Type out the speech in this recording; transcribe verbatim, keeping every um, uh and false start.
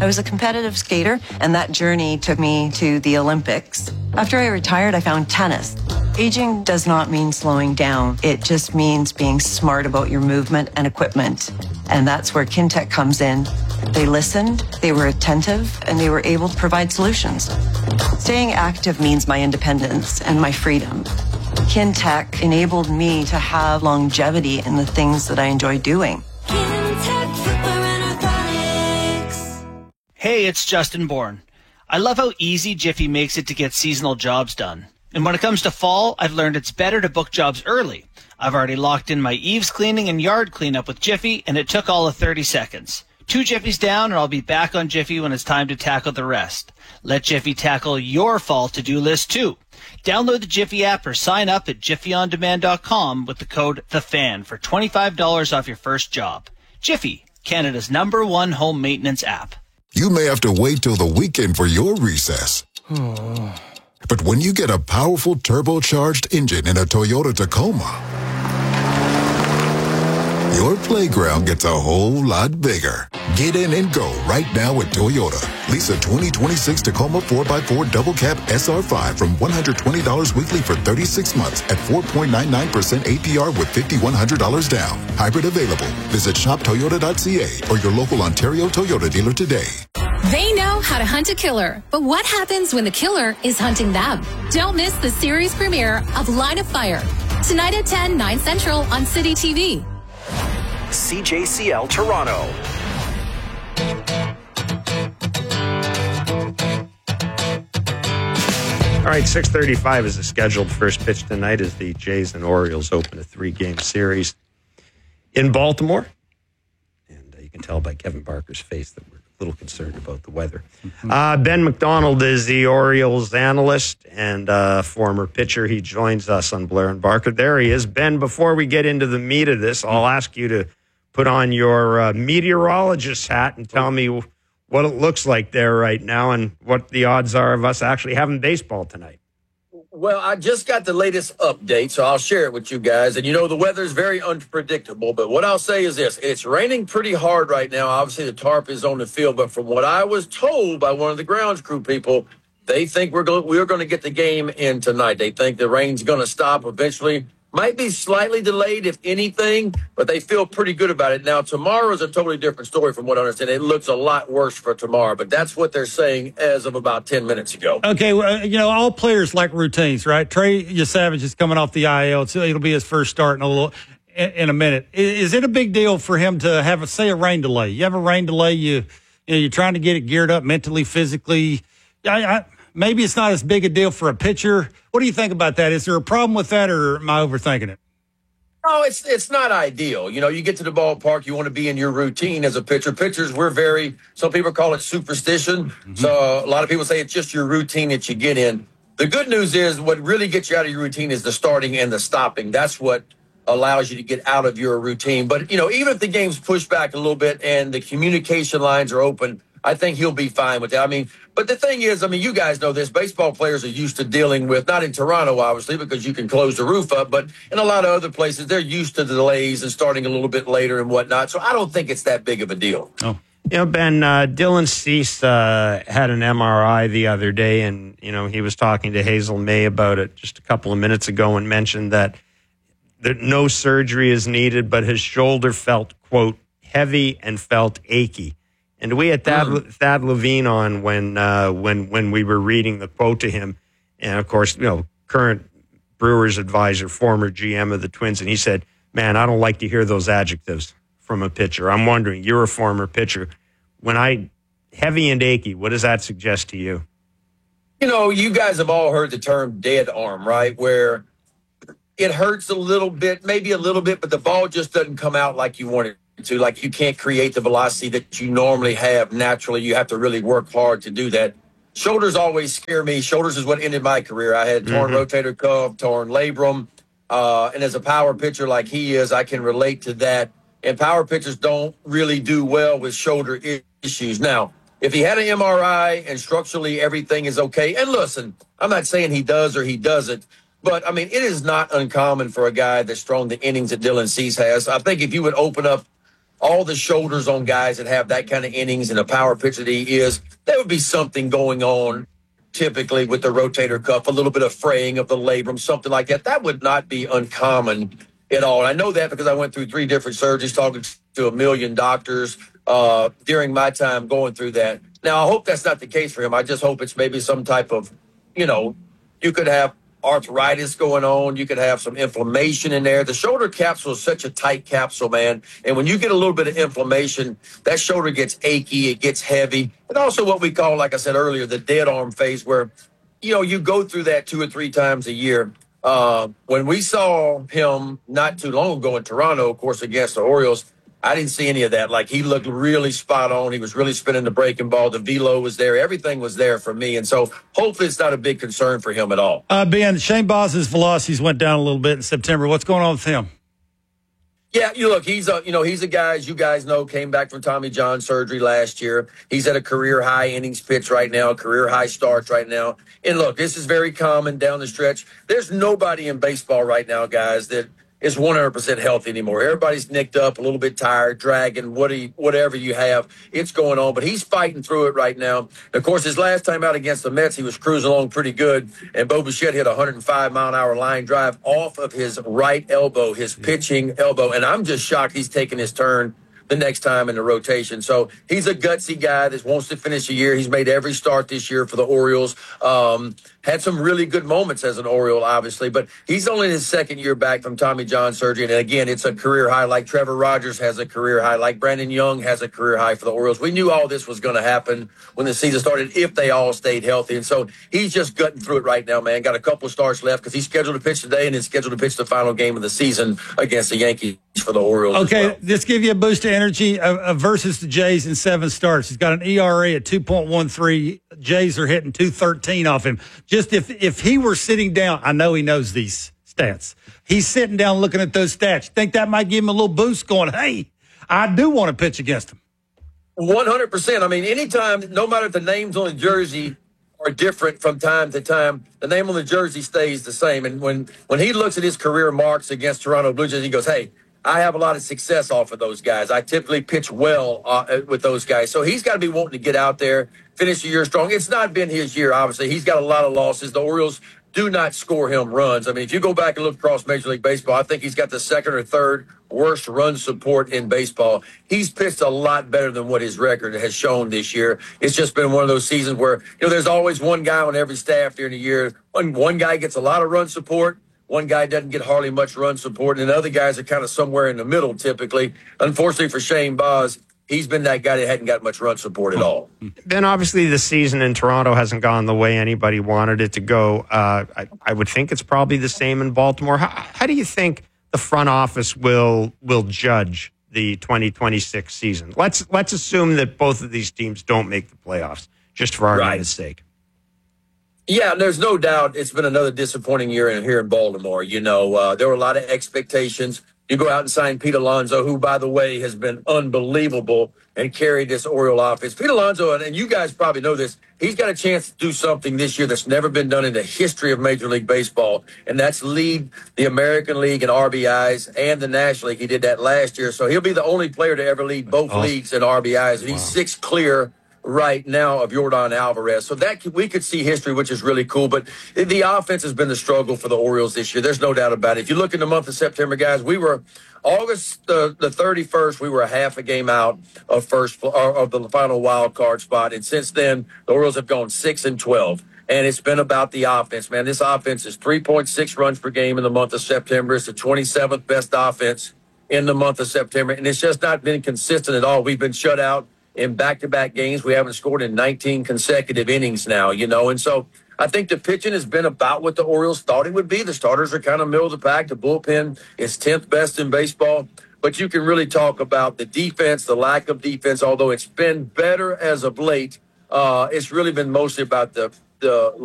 I was a competitive skater, and that journey took me to the Olympics. After I retired, I found tennis. Aging does not mean slowing down. It just means being smart about your movement and equipment. And that's where Kintec comes in. They listened, they were attentive, and they were able to provide solutions. Staying active means my independence and my freedom. Kintec enabled me to have longevity in the things that I enjoy doing. Hey, it's Justin Bourne. I love how easy Jiffy makes it to get seasonal jobs done. And when it comes to fall, I've learned it's better to book jobs early. I've already locked in my eaves cleaning and yard cleanup with Jiffy, and it took all of thirty seconds. Two Jiffies down, and I'll be back on Jiffy when it's time to tackle the rest. Let Jiffy tackle your fall to-do list, too. Download the Jiffy app or sign up at jiffy on demand dot com with the code THEFAN for twenty-five dollars off your first job. Jiffy, Canada's number one home maintenance app. You may have to wait till the weekend for your recess. But when you get a powerful turbocharged engine in a Toyota Tacoma, your playground gets a whole lot bigger. Get in and go right now at Toyota. Lease a twenty twenty-six Tacoma four by four Double Cab S R five from one hundred twenty dollars weekly for thirty-six months at four point nine nine percent A P R with five thousand one hundred dollars down. Hybrid available. Visit shop toyota dot c a or your local Ontario Toyota dealer today. They know how to hunt a killer, but what happens when the killer is hunting them? Don't miss the series premiere of Line of Fire. Tonight at ten, nine Central on City T V. C J C L Toronto. All right, six thirty-five is the scheduled first pitch tonight as the Jays and Orioles open a three-game series in Baltimore. And uh, you can tell by Kevin Barker's face that we're a little concerned about the weather. Mm-hmm. Uh, Ben McDonald is the Orioles analyst and uh, former pitcher. He joins us on Blair and Barker. There he is. Ben, before we get into the meat of this, I'll ask you to put on your uh, meteorologist hat and tell me what it looks like there right now and what the odds are of us actually having baseball tonight. Well, I just got the latest update, so I'll share it with you guys. And, you know, the weather's very unpredictable. But what I'll say is this. It's raining pretty hard right now. Obviously, the tarp is on the field. But from what I was told by one of the grounds crew people, they think we're going we're going to get the game in tonight. They think the rain's going to stop eventually. Might be slightly delayed, if anything, but they feel pretty good about it. Now, tomorrow is a totally different story from what I understand. It looks a lot worse for tomorrow, but that's what they're saying as of about ten minutes ago. Okay, well, you know, all players like routines, right? Trey Yesavage is coming off the I L, so it'll be his first start in a little in a minute. Is it a big deal for him to have, a, say, a rain delay? You have a rain delay, you, you know, you're trying to get it geared up mentally, physically. I, I, maybe it's not as big a deal for a pitcher. What do you think about that? Is there a problem with that, or am I overthinking it? No, it's it's not ideal. You know, you get to the ballpark, you want to be in your routine as a pitcher. Pitchers, we're very, some people call it superstition. Mm-hmm. So a lot of people say it's just your routine that you get in. The good news is what really gets you out of your routine is the starting and the stopping. That's what allows you to get out of your routine. But, you know, even if the game's pushed back a little bit and the communication lines are open, I think he'll be fine with that. I mean, but the thing is, I mean, you guys know this. Baseball players are used to dealing with, not in Toronto, obviously, because you can close the roof up, but in a lot of other places, they're used to the delays and starting a little bit later and whatnot. So I don't think it's that big of a deal. Oh. You know, Ben, uh, Dylan Cease uh, had an M R I the other day, and, you know, he was talking to Hazel May about it just a couple of minutes ago and mentioned that, that no surgery is needed, but his shoulder felt, quote, heavy and felt achy. And we had Thad, mm. Thad Levine on when uh, when when we were reading the quote to him, and of course, you know, current Brewers advisor, former G M of the Twins, and he said, "Man, I don't like to hear those adjectives from a pitcher." I'm wondering, you're a former pitcher. When I heavy and achy, what does that suggest to you? You know, you guys have all heard the term dead arm, right? Where it hurts a little bit, maybe a little bit, but the ball just doesn't come out like you want it to. Like, you can't create the velocity that you normally have naturally. You have to really work hard to do that. Shoulders always scare me. Shoulders is what ended my career. I had torn mm-hmm. rotator cuff, torn labrum. Uh, and as a power pitcher like he is, I can relate to that. And power pitchers don't really do well with shoulder issues. Now, if he had an M R I and structurally everything is okay, and listen, I'm not saying he does or he doesn't, but, I mean, it is not uncommon for a guy that's thrown the innings that Dylan Cease has. I think if you would open up all the shoulders on guys that have that kind of innings and a power pitcher that he is, there would be something going on typically with the rotator cuff, a little bit of fraying of the labrum, something like that. That would not be uncommon at all. And I know that because I went through three different surgeries, talking to a million doctors uh, during my time going through that. Now, I hope that's not the case for him. I just hope it's maybe some type of, you know, you could have arthritis going on. You could have some inflammation in there. The shoulder capsule is such a tight capsule, man. And when you get a little bit of inflammation, that shoulder gets achy, it gets heavy. And also what we call, like I said earlier, the dead arm phase where, you know, you go through that two or three times a year. Uh, when we saw him not too long ago in Toronto, of course, against the Orioles, I didn't see any of that. Like, he looked really spot on. He was really spinning the breaking ball. The velo was there. Everything was there for me. And so hopefully it's not a big concern for him at all. Uh, Ben, Shane Baz's velocities went down a little bit in September. What's going on with him? Yeah, you look, he's a, you know, he's a guy, as you guys know, came back from Tommy John surgery last year. He's at a career high innings pitch right now, career high starts right now. And look, this is very common down the stretch. There's nobody in baseball right now, guys, that is one hundred percent healthy anymore. Everybody's nicked up, a little bit tired, dragging, what he, whatever you have, it's going on. But he's fighting through it right now. Of course, his last time out against the Mets, he was cruising along pretty good. And Bo Bichette hit a one hundred five mile an hour line drive off of his right elbow, his pitching elbow. And I'm just shocked he's taking his turn the next time in the rotation. So he's a gutsy guy that wants to finish the year. He's made every start this year for the Orioles. Um, had some really good moments as an Oriole, obviously, but he's only in his second year back from Tommy John surgery. And again, it's a career high. Like Trevor Rogers has a career high, like Brandon Young has a career high for the Orioles. We knew all this was going to happen when the season started if they all stayed healthy. And so he's just gutting through it right now, man. Got a couple of starts left because he's scheduled to pitch today and is scheduled to pitch the final game of the season against the Yankees for the Orioles. Okay, well. Let's give you a boost of energy uh, uh, versus the Jays in seven starts. He's got an E R A at two point one three. Jays are hitting two thirteen off him. Just if if he were sitting down, I know he knows these stats. He's sitting down looking at those stats. Think that might give him a little boost going, hey, I do want to pitch against him. one hundred percent. I mean, anytime, no matter if the names on the jersey are different from time to time, the name on the jersey stays the same. And when, when he looks at his career marks against Toronto Blue Jays, he goes, hey, I have a lot of success off of those guys. I typically pitch well uh, with those guys. So he's got to be wanting to get out there, finish the year strong. It's not been his year, obviously. He's got a lot of losses. The Orioles do not score him runs. I mean, if you go back and look across Major League Baseball, I think he's got the second or third worst run support in baseball. He's pitched a lot better than what his record has shown this year. It's just been one of those seasons where, you know, there's always one guy on every staff during the year. One, one guy gets a lot of run support. One guy doesn't get hardly much run support, and the other guys are kind of somewhere in the middle typically. Unfortunately for Shane Baz, he's been that guy that hadn't got much run support at all. Then obviously the season in Toronto hasn't gone the way anybody wanted it to go. Uh, I, I would think it's probably the same in Baltimore. How, how do you think the front office will will judge the twenty twenty-six season? Let's let's assume that both of these teams don't make the playoffs, just for argument's Right. sake. Yeah, there's no doubt it's been another disappointing year in, here in Baltimore. You know, uh, there were a lot of expectations. You go out and sign Pete Alonso, who, by the way, has been unbelievable and carried this Oriole offense. Pete Alonso, and, and you guys probably know this, he's got a chance to do something this year that's never been done in the history of Major League Baseball, and that's lead the American League in R B Is and the National League. He did that last year, so he'll be the only player to ever lead both Awesome. leagues in R B Is, and he's six clear right now of Yordan Alvarez. So that we could see history, which is really cool. But the offense has been the struggle for the Orioles this year. There's no doubt about it. If you look in the month of September, guys, we were August the, the thirty-first, we were a half a game out of first of the final wild card spot. And since then, the Orioles have gone six and twelve. And it's been about the offense, man. This offense is three point six runs per game in the month of September. It's the twenty-seventh best offense in the month of September. And it's just not been consistent at all. We've been shut out in back-to-back games. We haven't scored in nineteen consecutive innings now, you know. And so I think the pitching has been about what the Orioles thought it would be. The starters are kind of middle of the pack. The bullpen is tenth best in baseball. But you can really talk about the defense, the lack of defense, although it's been better as of late. Uh, it's really been mostly about the the